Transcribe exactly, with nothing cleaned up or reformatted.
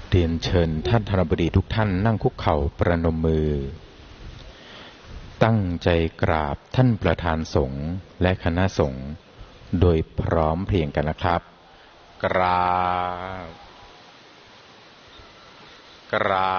เรียนเชิญท่านธนบดีทุกท่านนั่งคุกเข่าประนมมือตั้งใจกราบท่านประธานสงฆ์และคณะสงฆ์โดยพร้อมเพรียงกันนะครับกราบกรา